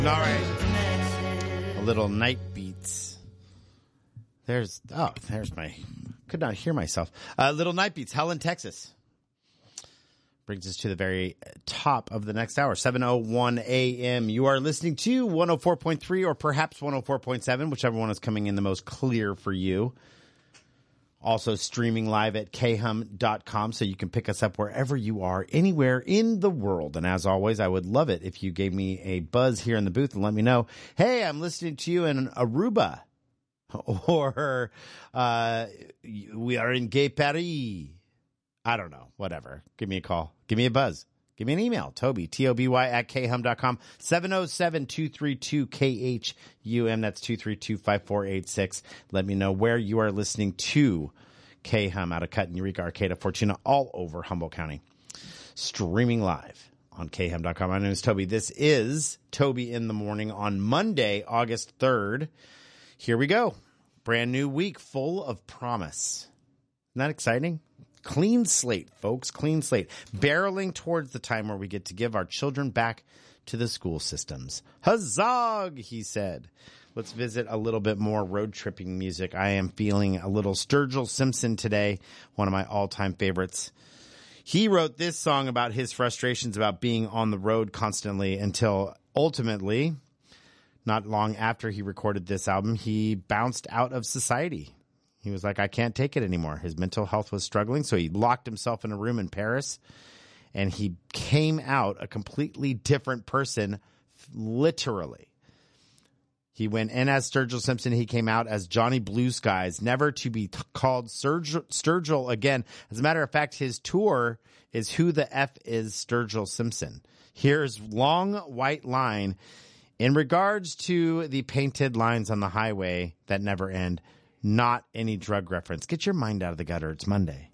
All right. A little Night Beats. There's my, could not hear myself. Little Night Beats, Helen, Texas. Brings us to the very top of the next hour, 7:01 a.m. You are listening to 104.3 or perhaps 104.7, whichever one is coming in the most clear for you. Also streaming live at khum.com, so you can pick us up wherever you are, anywhere in the world. And as always, I would love it if you gave me a buzz here in the booth and let me know, hey, I'm listening to you in Aruba. Or we are in Gay Paris. I don't know. Whatever. Give me a call. Give me a buzz. Give me an email. Toby, T-O-B-Y at khum.com. 707-232-KHUM. That's 232-5486. Let me know where you are listening to KHUM out of Cut, Eureka, Arcata, Fortuna, all over Humboldt County. Streaming live on khum.com. My name is Toby. This is Toby in the Morning on Monday, August 3rd. Here we go. Brand new week full of promise. Isn't that exciting? Clean slate, folks. Clean slate. Barreling towards the time where we get to give our children back to the school systems. Huzzah, he said. Let's visit a little bit more road tripping music. I am feeling a little Sturgill Simpson today, one of my all-time favorites. He wrote this song about his frustrations about being on the road constantly until ultimately, not long after he recorded this album, he bounced out of society. He was like, I can't take it anymore. His mental health was struggling, so he locked himself in a room in Paris, and he came out a completely different person, literally. He went in as Sturgill Simpson. He came out as Johnny Blue Skies, never to be called Sturgill again. As a matter of fact, his tour is Who the F is Sturgill Simpson. Here's Long White Line in regards to the painted lines on the highway that never end. Not any drug reference. Get your mind out of the gutter. It's Monday.